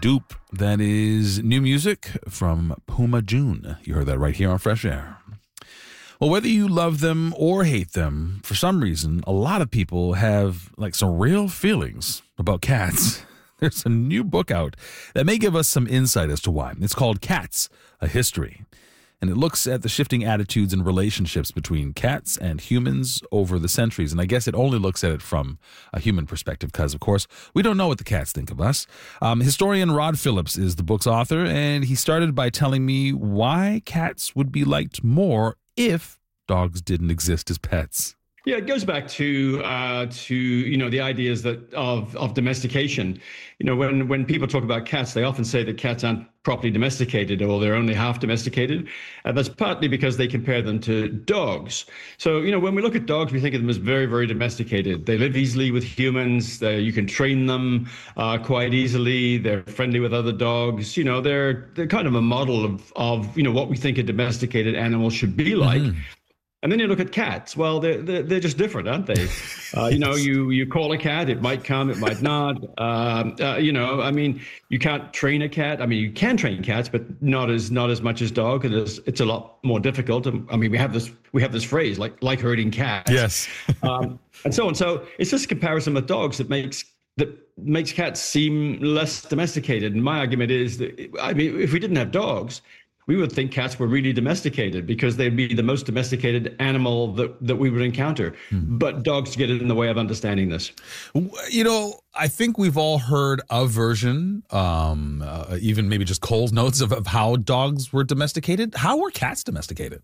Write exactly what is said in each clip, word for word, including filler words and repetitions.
Dupe. That is new music from Puma June. You heard that right here on Fresh Air. Well, whether you love them or hate them, for some reason, a lot of people have like some real feelings about cats. There's a new book out that may give us some insight as to why. It's called Cats, A History. And it looks at the shifting attitudes and relationships between cats and humans over the centuries. And I guess it only looks at it from a human perspective because, of course, we don't know what the cats think of us. Um, historian Rod Phillips is the book's author, and he started by telling me why cats would be liked more if dogs didn't exist as pets. Yeah, it goes back to uh, to you know the ideas that of of domestication. You know, when when people talk about cats, they often say that cats aren't properly domesticated or they're only half domesticated. And that's partly because they compare them to dogs. So you know, when we look at dogs, we think of them as very very domesticated. They live easily with humans. They, you can train them uh, quite easily. They're friendly with other dogs. You know, they're they're kind of a model of of you know what we think a domesticated animal should be like. Mm-hmm. And then you look at cats. Well, they're, they're, they're just different, aren't they? Uh, you know, you, you call a cat, it might come, it might not. Um, uh, you know, I mean, you can't train a cat. I mean, you can train cats, but not as not as much as dog. It is, it's a lot more difficult. I mean, we have this we have this phrase like like herding cats. Yes. um, and so on. So it's just a comparison with dogs that makes that makes cats seem less domesticated. And my argument is that, I mean, if we didn't have dogs, we would think cats were really domesticated because they'd be the most domesticated animal that, that we would encounter. Hmm. But dogs get in the way of understanding this. You know, I think we've all heard a version, um, uh, even maybe just Cole's notes of, of how dogs were domesticated. How were cats domesticated?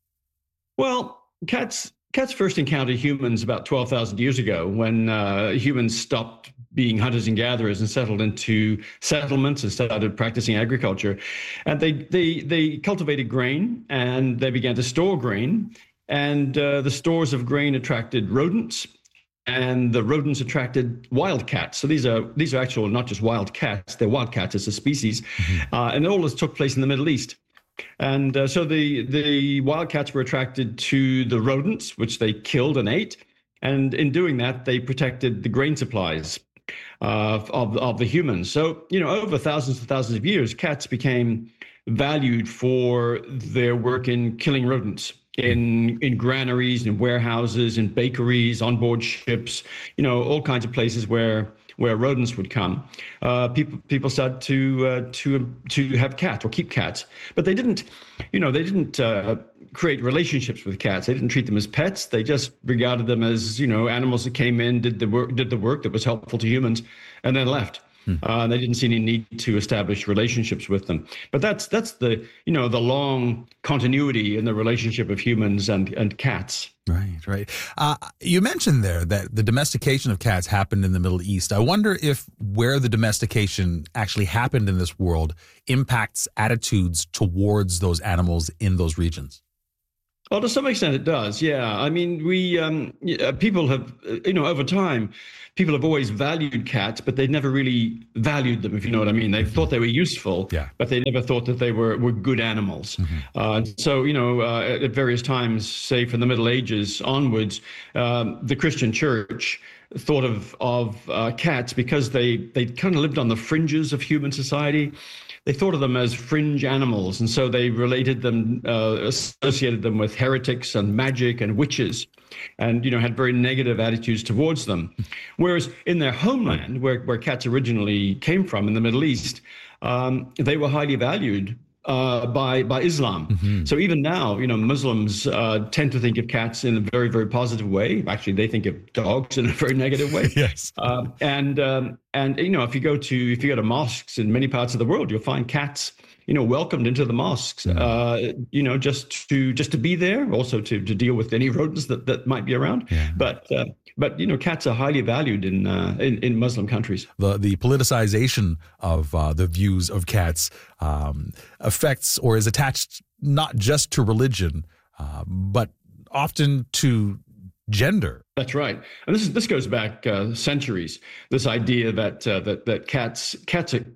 Well, cats cats first encountered humans about twelve thousand years ago when uh, humans stopped being hunters and gatherers and settled into settlements and started practicing agriculture. And they they they cultivated grain and they began to store grain. And uh, the stores of grain attracted rodents, and the rodents attracted wildcats. So these are these are actual not just wild cats, they're wildcats as a species. Mm-hmm. Uh, and all this took place in the Middle East. And uh, so the the wildcats were attracted to the rodents, which they killed and ate. And in doing that, they protected the grain supplies Uh, of of the humans. So, you know, over thousands and thousands of years, cats became valued for their work in killing rodents in in granaries, in warehouses, in bakeries, on board ships, you know, all kinds of places where where rodents would come. Uh, people people started to uh, to to have cats or keep cats, but they didn't, you know, they didn't uh, create relationships with cats. They didn't treat them as pets. They just regarded them as, you know, animals that came in, did the work, did the work that was helpful to humans, and then left. Hmm. Uh, they didn't see any need to establish relationships with them. But that's that's the, you know, the long continuity in the relationship of humans and, and cats. Right, right. Uh, you mentioned there that the domestication of cats happened in the Middle East. I wonder if where the domestication actually happened in this world impacts attitudes towards those animals in those regions. Well, to some extent it does, yeah. I mean, we um, people have, you know, over time, people have always valued cats, but they never really valued them, if you know what I mean. They mm-hmm. thought they were useful, yeah. but they never thought that they were, were good animals. Mm-hmm. Uh, so, you know, uh, at various times, say from the Middle Ages onwards, um, the Christian church thought of of uh, cats because they, they kind of lived on the fringes of human society. They thought of them as fringe animals, and so they related them, uh, associated them with heretics and magic and witches, and, you know, had very negative attitudes towards them. Whereas in their homeland, where, where cats originally came from in the Middle East, um, they were highly valued uh, by by Islam. Mm-hmm. So even now, you know, Muslims uh, tend to think of cats in a very, very positive way. Actually, they think of dogs in a very negative way. Yes. Uh, and um, and you know, if you go to if you go to mosques in many parts of the world, you'll find cats, you know, welcomed into the mosques. Mm-hmm. Uh, you know, just to just to be there, also to to deal with any rodents that, that might be around. Yeah. But uh, but you know, cats are highly valued in uh, in, in Muslim countries. The the politicization of uh, the views of cats um, affects or is attached not just to religion, uh, but often to gender. That's right, and this is this goes back uh, centuries. This idea that uh, that that cats cats are, cats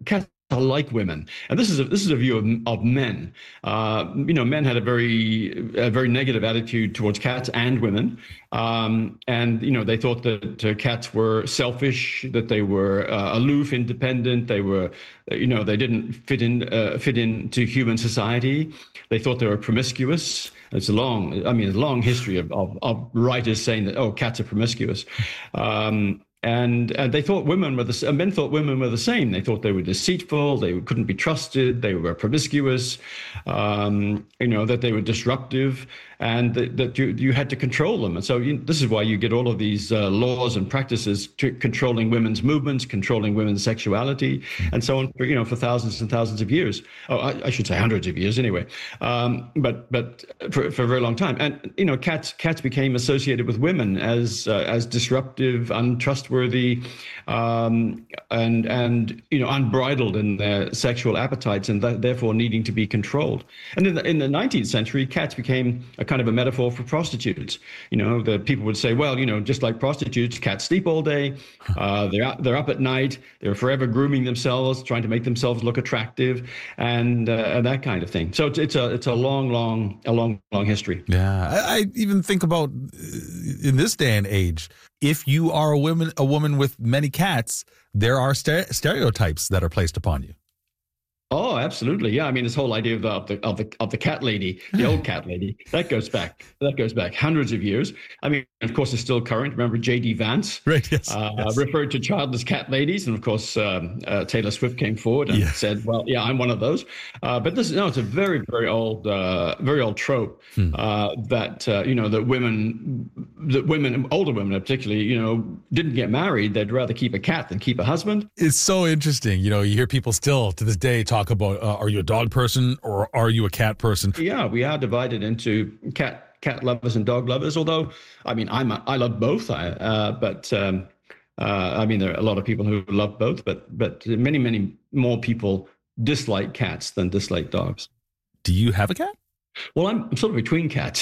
are like women, and this is a, this is a view of, of men. Uh, you know, men had a very a very negative attitude towards cats and women, um, and you know they thought that uh, cats were selfish, that they were uh, aloof, independent. They were, you know, they didn't fit in uh, fit into human society. They thought they were promiscuous. It's a long, I mean, a long history of, of, of writers saying that, oh, cats are promiscuous. Um, And, and they thought women were the men thought women were the same. They thought they were deceitful. They couldn't be trusted. They were promiscuous. Um, you know, that they were disruptive, and that, that you you had to control them. And so you, this is why you get all of these uh, laws and practices to controlling women's movements, controlling women's sexuality, and so on. For, you know, for thousands and thousands of years. Oh, I, I should say hundreds of years anyway. Um, but but for, for a very long time. And you know, cats cats became associated with women as uh, as disruptive, untrustworthy. Worthy, um, and and you know unbridled in their sexual appetites, and th- therefore needing to be controlled. And in the in the nineteenth century, cats became a kind of a metaphor for prostitutes. You know, the people would say, well, you know, just like prostitutes, cats sleep all day, uh, they're out, they're up at night, they're forever grooming themselves, trying to make themselves look attractive, and uh, and that kind of thing. So it's it's a it's a long, long, a long, long history. Yeah, I, I even think about uh, in this day and age, if you are a woman, a woman with many cats, there are stere- stereotypes that are placed upon you. Oh, absolutely. Yeah. I mean, this whole idea of the, of the, of the, of the cat lady, the old cat lady, that goes back, that goes back hundreds of years. I mean, of course, it's still current. Remember J D Vance, right? Yes, uh, yes. referred to childless cat ladies. And of course, um, uh, Taylor Swift came forward and yeah. said, well, yeah, I'm one of those. Uh, but this is, no, it's a very, very old, uh, very old trope hmm. uh, that, uh, you know, that women, that women, older women particularly, you know, didn't get married. They'd rather keep a cat than keep a husband. It's so interesting. You know, you hear people still to this day talk about uh, are you a dog person or are you a cat person? Yeah, we are divided into cat cat lovers and dog lovers. Although, I mean, I'm a, I love both. I, uh, but um, uh, I mean, there are a lot of people who love both. But but many many more people dislike cats than dislike dogs. Do you have a cat? Well, I'm sort of between cats.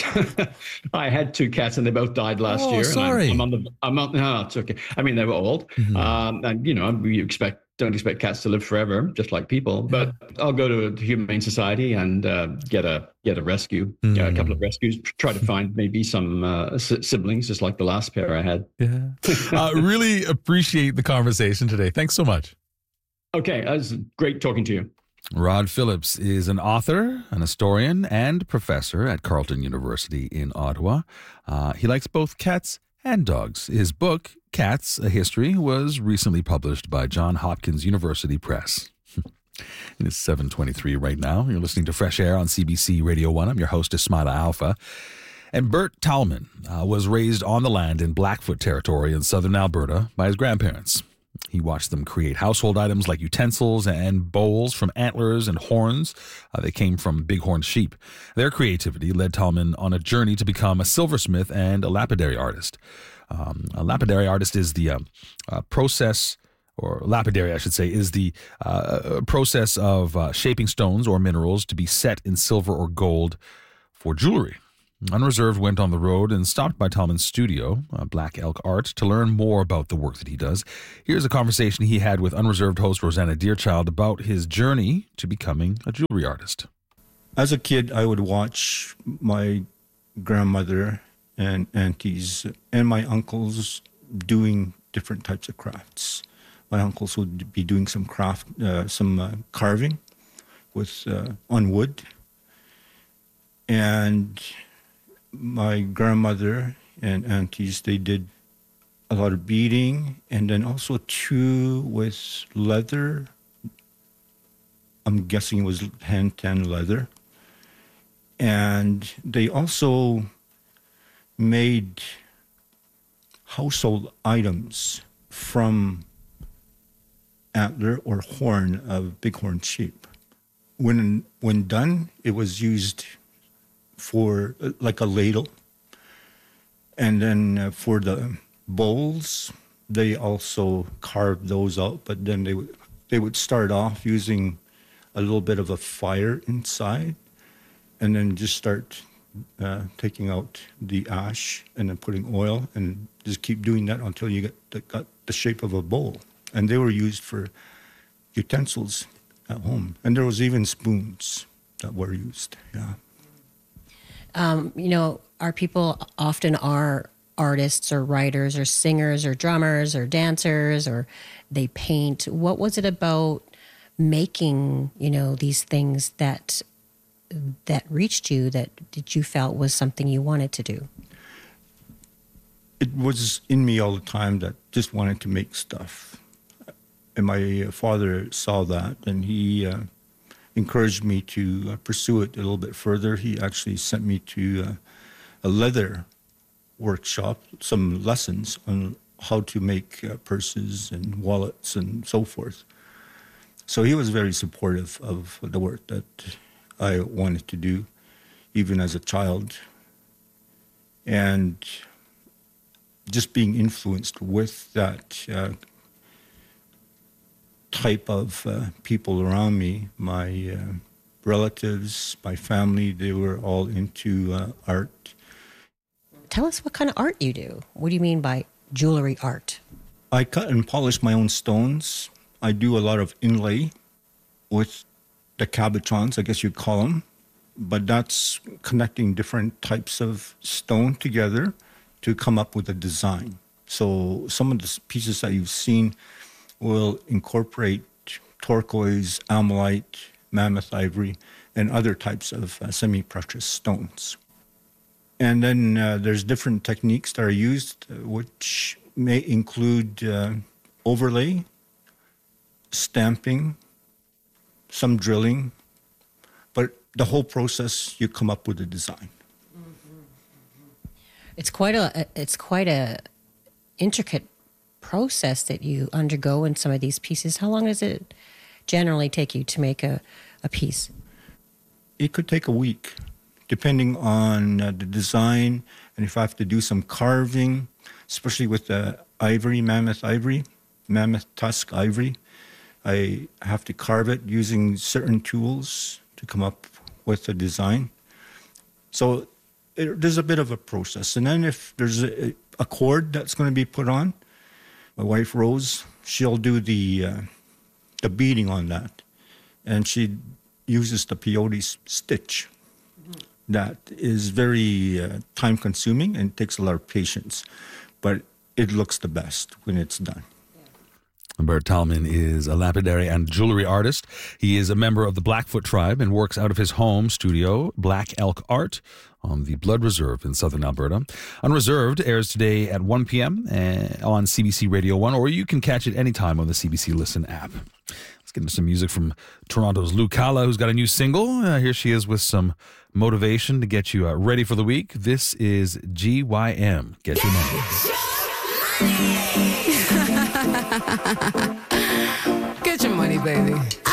I had two cats and they both died last oh, year. Sorry. And I'm, I'm on the. I'm on. No, it's okay. I mean, they were old, mm-hmm. um, and you know, we expect. Don't expect cats to live forever, just like people. But I'll go to the Humane Society and uh, get a get a rescue, mm. yeah, a couple of rescues. Try to find maybe some uh, s- siblings, just like the last pair I had. Yeah, uh, really appreciate the conversation today. Thanks so much. Okay, it was great talking to you. Rod Phillips is an author, an historian, and professor at Carleton University in Ottawa. Uh, he likes both cats and dogs. His book, Cats, A History, was recently published by Johns Hopkins University Press. It is seven twenty-three right now. You're listening to Fresh Air on C B C Radio one. I'm your host, Ismaila Alfa. And Bert Talman uh, was raised on the land in Blackfoot territory in southern Alberta by his grandparents. He watched them create household items like utensils and bowls from antlers and horns. Uh, they came from bighorn sheep. Their creativity led Talman on a journey to become a silversmith and a lapidary artist. Um, a lapidary artist is the uh, uh, process, or lapidary, I should say, is the uh, process of uh, shaping stones or minerals to be set in silver or gold for jewelry. Unreserved went on the road and stopped by Talman's studio, uh, Black Elk Art, to learn more about the work that he does. Here's a conversation he had with Unreserved host Rosanna Deerchild about his journey to becoming a jewelry artist. As a kid, I would watch my grandmother and aunties and my uncles doing different types of crafts. My uncles would be doing some craft, uh, some uh, carving with uh, on wood, and my grandmother and aunties, they did a lot of beading, and then also too with leather. I'm guessing it was hand-tanned leather. And they also made household items from antler or horn of bighorn sheep. When when done, it was used for uh, like a ladle. And then uh, for the bowls, they also carved those out, but then they would they would start off using a little bit of a fire inside, and then just start uh, taking out the ash and then putting oil, and just keep doing that until you get the, got the shape of a bowl. And they were used for utensils at home. And there was even spoons that were used. Yeah. Um, you know, our people often are artists or writers or singers or drummers or dancers, or they paint. What was it about making, you know, these things that that reached you, that, that you felt was something you wanted to do? It was in me all the time that just wanted to make stuff. And my father saw that, and he uh, encouraged me to uh, pursue it a little bit further. He actually sent me to uh, a leather workshop, some lessons on how to make uh, purses and wallets and so forth. So he was very supportive of the work that I wanted to do, even as a child. And just being influenced with that uh, type of uh, people around me, my uh, relatives, my family, they were all into uh, art. Tell us what kind of art you do. What do you mean by jewelry art? I cut and polish my own stones. I do a lot of inlay with the cabochons, I guess you'd call them. But that's connecting different types of stone together to come up with a design. So some of the pieces that you've seen will incorporate turquoise, amylite, mammoth ivory, and other types of uh, semi-precious stones. And then uh, there's different techniques that are used, uh, which may include uh, overlay, stamping, some drilling, but the whole process, you come up with a design. It's quite a it's quite a intricate process that you undergo in some of these pieces. How long does it generally take you to make a, a piece? It could take a week, depending on uh, the design, and if I have to do some carving, especially with the ivory, mammoth ivory, mammoth tusk ivory. I have to carve it using certain tools to come up with a design. So it, there's a bit of a process. And then if there's a, a cord that's going to be put on, my wife Rose, she'll do the uh, the beading on that. And she uses the peyote stitch. Mm-hmm. That is very uh, time consuming and takes a lot of patience. But it looks the best when it's done. Bert Tallman is a lapidary and jewelry artist. He is a member of the Blackfoot tribe and works out of his home studio, Black Elk Art, on the Blood Reserve in southern Alberta. Unreserved airs today at one p.m. on C B C Radio one, or you can catch it anytime on the C B C Listen app. Let's get into some music from Toronto's Lou Kala, who's got a new single. Uh, here she is with some motivation to get you uh, ready for the week. This is G Y M. Get Your Money. Get your money, baby.